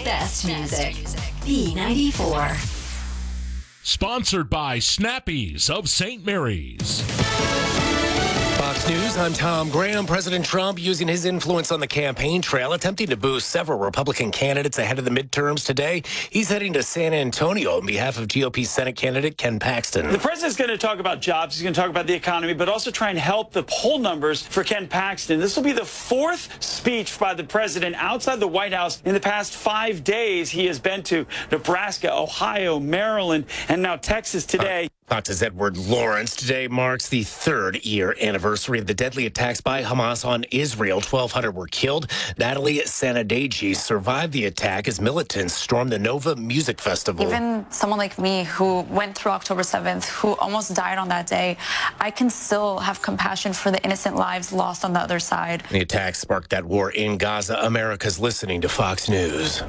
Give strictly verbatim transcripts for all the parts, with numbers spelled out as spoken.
best music. B ninety-four. Sponsored by Snappies of Saint Mary's. Fox News, I'm Tom Graham. President Trump using his influence on the campaign trail, attempting to boost several Republican candidates ahead of the midterms today. He's heading to San Antonio on behalf of G O P Senate candidate Ken Paxton. The president's going to talk about jobs. He's going to talk about the economy, but also try and help the poll numbers for Ken Paxton. This will be the fourth speech by the president outside the White House in the past five days. He has been to Nebraska, Ohio, Maryland, and now Texas today. Uh Fox's Edward Lawrence. Today marks the third year anniversary of the deadly attacks by Hamas on Israel. twelve hundred were killed. Natalie Sanadegi survived the attack as militants stormed the Nova Music Festival. Even someone like me who went through October seventh, who almost died on that day, I can still have compassion for the innocent lives lost on the other side. The attack sparked that war in Gaza. America's listening to Fox News.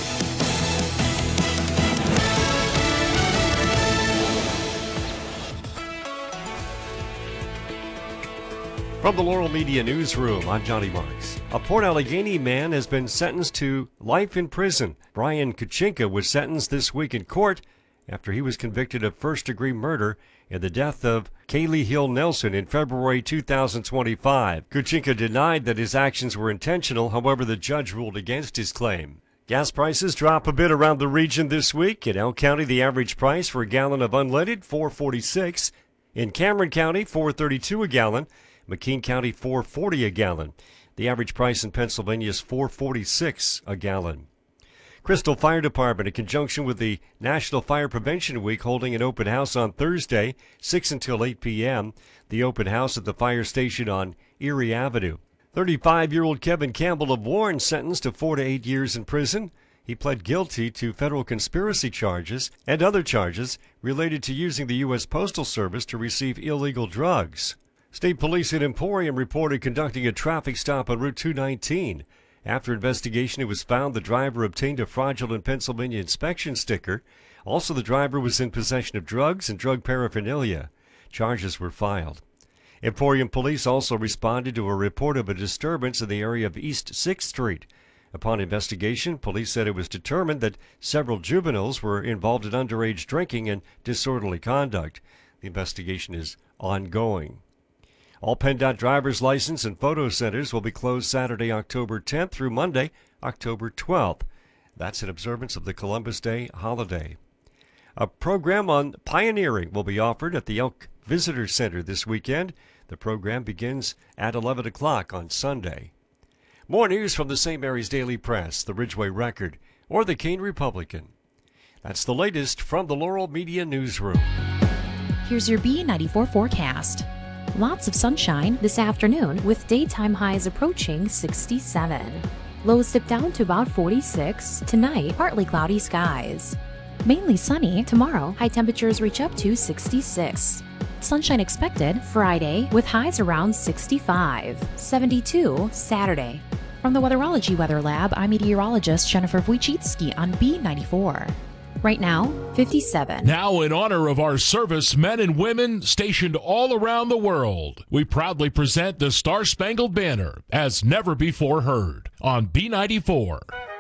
From the Laurel Media Newsroom, I'm Johnny Marks. A Port Allegany man has been sentenced to life in prison. Brian Kuchinka was sentenced this week in court after he was convicted of first-degree murder in the death of Kaylee Hill Nelson in February two thousand twenty-five. Kuchinka denied that his actions were intentional. However, the judge ruled against his claim. Gas prices drop a bit around the region this week. In Elk County, the average price for a gallon of unleaded, four forty-six. In Cameron County, four thirty-two a gallon. McKean County, four forty a gallon. The average price in Pennsylvania is four forty-six a gallon. Crystal Fire Department, in conjunction with the National Fire Prevention Week, holding an open house on Thursday, six until eight p.m. The open house at the fire station on Erie Avenue. thirty-five-year-old Kevin Campbell of Warren sentenced to four to eight years in prison. He pled guilty to federal conspiracy charges and other charges related to using the U S Postal Service to receive illegal drugs. State police in Emporium reported conducting a traffic stop on Route two nineteen. After investigation, it was found the driver obtained a fraudulent Pennsylvania inspection sticker. Also, the driver was in possession of drugs and drug paraphernalia. Charges were filed. Emporium police also responded to a report of a disturbance in the area of East sixth Street. Upon investigation, police said it was determined that several juveniles were involved in underage drinking and disorderly conduct. The investigation is ongoing. All PennDOT driver's license and photo centers will be closed Saturday, October tenth through Monday, October twelfth. That's in observance of the Columbus Day holiday. A program on pioneering will be offered at the Elk Visitor Center this weekend. The program begins at eleven o'clock on Sunday. More news from the Saint Mary's Daily Press, the Ridgeway Record, or the Keene Republican. That's the latest from the Laurel Media Newsroom. Here's your B ninety-four forecast. Lots of sunshine this afternoon with daytime highs approaching sixty-seven. Lows dip down to about forty-six. Tonight, partly cloudy skies. Mainly sunny tomorrow. High temperatures reach up to sixty-six. Sunshine expected Friday with highs around sixty-five. seventy-two Saturday. From the Weatherology Weather Lab, I'm meteorologist Jennifer Wojcicki on B ninety-four. Right now, fifty-seven. Now, in honor of our servicemen and women stationed all around the world, we proudly present the Star Spangled Banner as never before heard on B ninety-four.